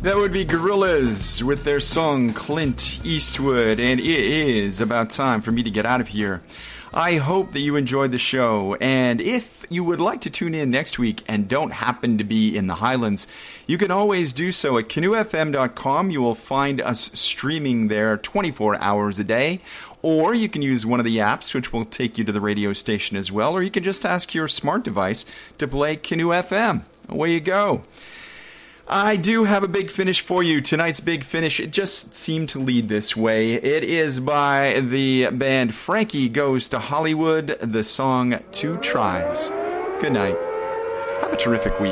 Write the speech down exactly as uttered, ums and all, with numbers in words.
That would be Gorillaz with their song Clint Eastwood, and it is about time for me to get out of here. I hope that you enjoyed the show, and if you would like to tune in next week and don't happen to be in the Highlands, you can always do so at canoe f m dot com. You will find us streaming there twenty-four hours a day, or you can use one of the apps which will take you to the radio station as well, or you can just ask your smart device to play Canoe F M. Away you go. I do have a big finish for you. Tonight's big finish, it just seemed to lead this way. It is by the band Frankie Goes to Hollywood, the song Two Tribes. Good night. Have a terrific week.